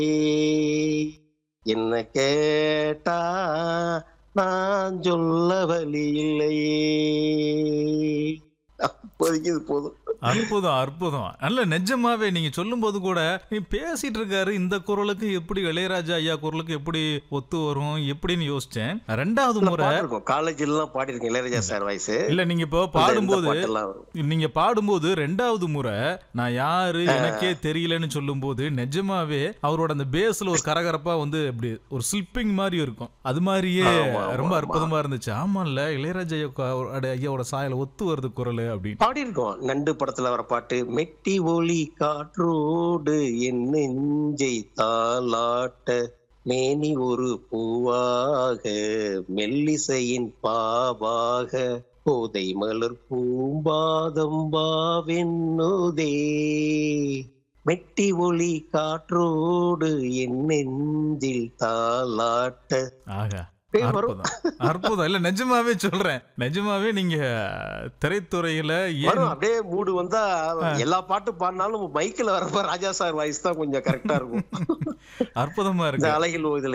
என்ன கேட்டா நான் சொல்ல வழி இல்லையே. அப்போதைக்கு இது போதும். அற்புதம், அற்புதம். நல்ல நிஜமாவே நீங்க சொல்லும்போது கூட, நீ பேசிட்டு இருக்காரு, இந்த குரலுக்கு எப்படி இளையராஜா ஐயா குரலுக்கு எப்படி ஒத்து வரும்? எப்படின்னு யோசிச்சேன். 2வது இல்ல முறை பாட்டிருக்கோம். காலேஜ்லாம் பாடியிருக்கேன் இளையராஜா இல்ல. Sir voice. இல்ல நீங்க இப்போ இந்த பாடும்போது பாட்டெல்லாம் நீங்க பாடும்போது 2வது முறை நான் யாரு எனக்கே தெரியலன்னு சொல்லும்போது நிஜமாவே அவரோட அந்த பேஸ்ல ஒரு கரகரப்பா வந்து அப்படி ஒரு ஸ்லிப்பிங் மாதிரி இருக்கும். அது மாதிரியே ஆமா, ஆமா, ரொம்ப ஆமா. அற்புதமா இருந்துச்சு. ஆமால்ல இளையராஜா ஐயாவோட சாயல ஒத்து வருது குரல் அப்படின்னு. பாடியிருக்கோம். நண்டு படத்துல வர பாட்டு, மெட்டி ஒலி காற்றோடு என் நெஞ்சை தாலாட்ட, மேனி ஒரு பூவாக மெல்லிசையின் பாவாக, போதை மலர் பூம்பாதம் பாவென்னுதே, மெட்டி ஒலி காற்றோடு என் நெஞ்சில் தாலாட்ட. ஆகா, வரும் அற்புதம், அற்புதம். இல்ல நிஜமாவே சொல்றேன். நிஜமாவே நீங்க திரைத்துறையில ஏன் வரும் அப்படியே மூடு வந்தா எல்லா பாட்டு பாடினாலும் மைக்கில் வரப்ப ராஜா சார் வாய்ஸ் தான் கொஞ்சம் கரெக்டா இருக்கும். அற்புதமா இந்த இருக்கு. அழகில் ஓய்தல்